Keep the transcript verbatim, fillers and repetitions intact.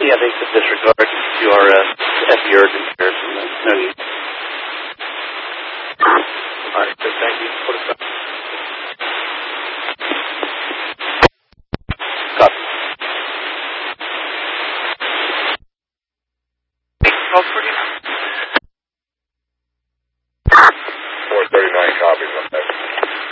I think with disregard to our uh, F D urgent here, so no need. All right, so thank you. Put us up. Copy. Call for